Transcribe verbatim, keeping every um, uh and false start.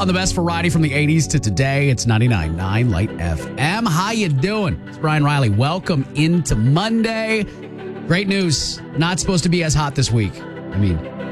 on the best variety from the eighties to today. It's ninety-nine point nine Light F M. How you doing? It's Brian Riley. Welcome into Monday. Great news. Not supposed to be as hot this week. I mean,